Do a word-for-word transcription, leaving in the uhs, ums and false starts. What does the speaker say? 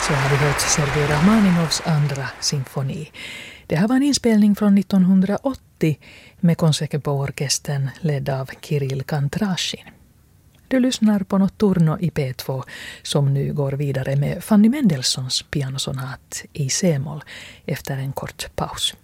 Så har vi hört Sergej Rachmaninovs andra symfoni. Det här var en inspelning från nittonhundraåttio med Konsertgebouw-orkestern ledd av Kirill Kantrashin. Du lyssnar på Notturno i P två som nu går vidare med Fanny Mendelssohns pianosonat i C-moll efter en kort paus.